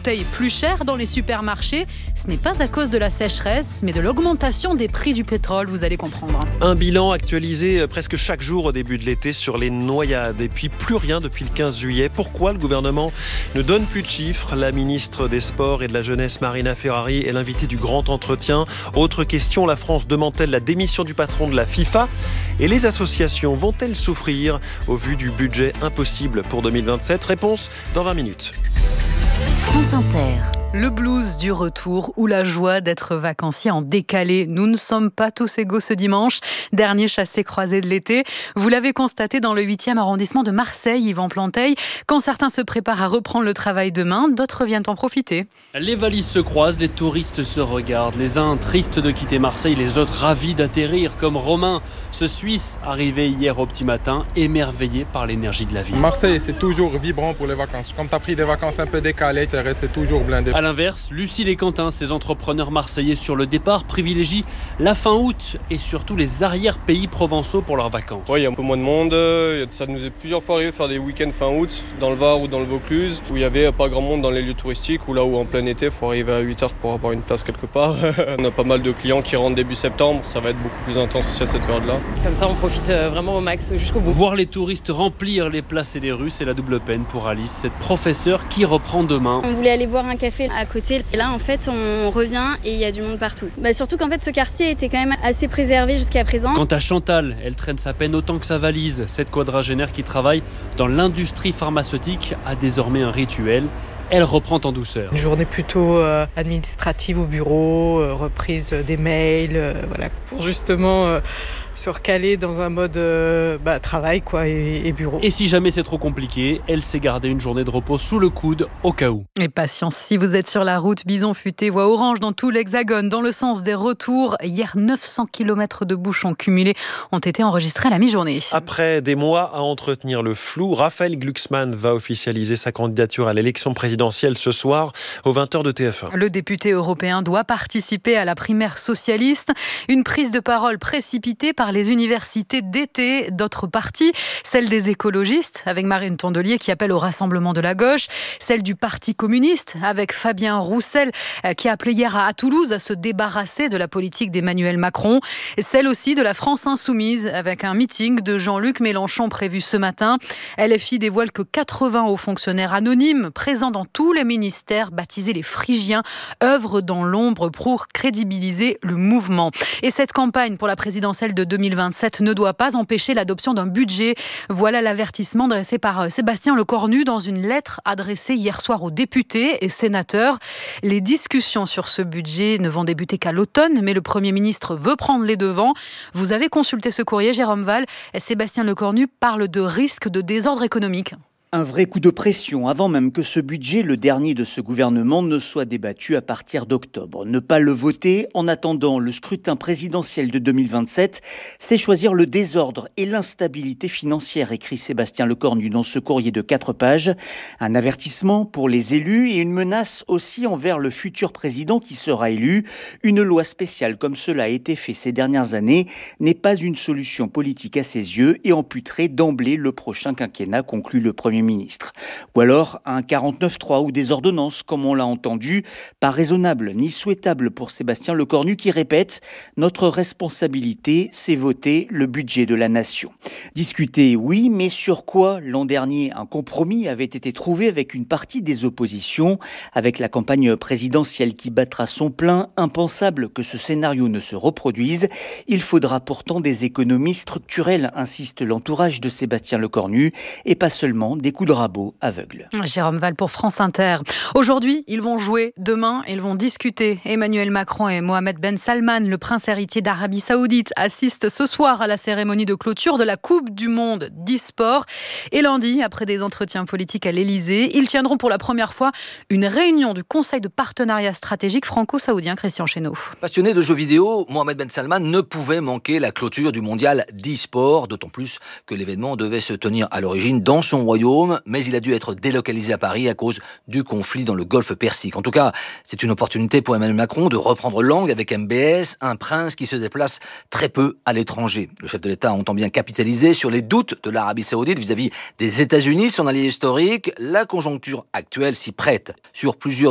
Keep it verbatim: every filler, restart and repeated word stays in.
bouteille plus chère dans les supermarchés. Ce n'est pas à cause de la sécheresse, mais de l'augmentation des prix du pétrole, vous allez comprendre. Un bilan actualisé presque chaque jour au début de l'été sur les noyades. Et puis plus rien depuis le quinze juillet. Pourquoi le gouvernement ne donne plus de chiffres ? La ministre des Sports et de la Jeunesse, Marina Ferrari, est l'invitée du grand entretien. Autre question, la France demande-t-elle la démission du patron de la FIFA ? Et les associations vont-elles souffrir au vu du budget impossible pour deux mille vingt-sept ? Réponse dans vingt minutes. France Inter. Le blues du retour ou la joie d'être vacancier en décalé. Nous ne sommes pas tous égaux ce dimanche, dernier chassé-croisé de l'été. Vous l'avez constaté dans le huitième arrondissement de Marseille, Yvan Planteil. Quand certains se préparent à reprendre le travail demain, d'autres viennent en profiter. Les valises se croisent, les touristes se regardent. Les uns tristes de quitter Marseille, les autres ravis d'atterrir, comme Romain, ce Suisse arrivé hier au petit matin, émerveillé par l'énergie de la ville. Marseille, c'est toujours vibrant pour les vacances. Comme tu as pris des vacances un peu décalées, tu es resté toujours blindé. À l'inverse, Lucille et Quentin, ces entrepreneurs marseillais sur le départ, privilégient la fin août et surtout les arrière-pays provençaux pour leurs vacances. Oui, il y a un peu moins de monde. Ça nous est plusieurs fois arrivé de faire des week-ends fin août dans le Var ou dans le Vaucluse où il n'y avait pas grand monde dans les lieux touristiques ou là où en plein été, il faut arriver à huit heures pour avoir une place quelque part. On a pas mal de clients qui rentrent début septembre. Ça va être beaucoup plus intense aussi à cette période-là. Comme ça, on profite vraiment au max jusqu'au bout. Voir les touristes remplir les places et les rues, c'est la double peine pour Alice, cette professeure qui reprend demain. On voulait aller boire un café à côté. Et là, en fait, on revient et il y a du monde partout. Bah, surtout qu'en fait, ce quartier était quand même assez préservé jusqu'à présent. Quant à Chantal, elle traîne sa peine autant que sa valise. Cette quadragénaire qui travaille dans l'industrie pharmaceutique a désormais un rituel. Elle reprend en douceur. Une journée plutôt euh, administrative au bureau, euh, reprise des mails, euh, voilà, pour justement euh, se recaler dans un mode euh, bah, travail quoi, et, et bureau. Et si jamais c'est trop compliqué, elle s'est gardée une journée de repos sous le coude au cas où. Et patience, si vous êtes sur la route, Bison Futé, voie orange dans tout l'Hexagone, dans le sens des retours. Hier, neuf cents kilomètres de bouchons cumulés ont été enregistrés à la mi-journée. Après des mois à entretenir le flou, Raphaël Glucksmann va officialiser sa candidature à l'élection présidentielle ce soir aux vingt heures de T F un. Le député européen doit participer à la primaire socialiste. Une prise de parole précipitée par les universités d'été d'autres partis. Celle des écologistes, avec Marine Tondelier qui appelle au rassemblement de la gauche. Celle du Parti communiste, avec Fabien Roussel qui a appelé hier à Toulouse à se débarrasser de la politique d'Emmanuel Macron. Celle aussi de la France insoumise, avec un meeting de Jean-Luc Mélenchon prévu ce matin. L F I dévoile que quatre-vingts hauts fonctionnaires anonymes présents dans tous les ministères, baptisés les Phrygiens, œuvrent dans l'ombre pour crédibiliser le mouvement. Et cette campagne pour la présidentielle de deux mille vingt-sept ne doit pas empêcher l'adoption d'un budget. Voilà l'avertissement dressé par Sébastien Lecornu dans une lettre adressée hier soir aux députés et sénateurs. Les discussions sur ce budget ne vont débuter qu'à l'automne, mais le Premier ministre veut prendre les devants. Vous avez consulté ce courrier, Jérôme Val. Sébastien Lecornu parle de risque de désordre économique. Un vrai coup de pression avant même que ce budget, le dernier de ce gouvernement, ne soit débattu à partir d'octobre. Ne pas le voter en attendant le scrutin présidentiel de deux mille vingt-sept, c'est choisir le désordre et l'instabilité financière, écrit Sébastien Lecornu dans ce courrier de quatre pages. Un avertissement pour les élus et une menace aussi envers le futur président qui sera élu. Une loi spéciale comme cela a été fait ces dernières années n'est pas une solution politique à ses yeux et amputerait d'emblée le prochain quinquennat, conclut le Premier ministre. Ou alors un quarante-neuf trois ou des ordonnances, comme on l'a entendu, pas raisonnable ni souhaitable pour Sébastien Lecornu qui répète « Notre responsabilité, c'est voter le budget de la nation ». Discuter, oui, mais sur quoi? L'an dernier, un compromis avait été trouvé avec une partie des oppositions, avec la campagne présidentielle qui battra son plein. Impensable que ce scénario ne se reproduise. Il faudra pourtant des économies structurelles, insiste l'entourage de Sébastien Lecornu, et pas seulement des coups de rabot aveugles. Jérôme Val pour France Inter. Aujourd'hui, ils vont jouer. Demain, ils vont discuter. Emmanuel Macron et Mohamed Ben Salman, le prince héritier d'Arabie Saoudite, assistent ce soir à la cérémonie de clôture de la Coupe du Monde d'e-sport. Et lundi, après des entretiens politiques à l'Elysée, ils tiendront pour la première fois une réunion du Conseil de partenariat stratégique franco-saoudien. Christian Chesneau. Passionné de jeux vidéo, Mohamed Ben Salman ne pouvait manquer la clôture du mondial d'e-sport, d'autant plus que l'événement devait se tenir à l'origine dans son royaume, mais il a dû être délocalisé à Paris à cause du conflit dans le golfe Persique. En tout cas, c'est une opportunité pour Emmanuel Macron de reprendre langue avec M B S, un prince qui se déplace très peu à l'étranger. Le chef de l'État entend bien capitaliser sur les doutes de l'Arabie Saoudite vis-à-vis des États-Unis, son allié historique. La conjoncture actuelle s'y prête. Sur plusieurs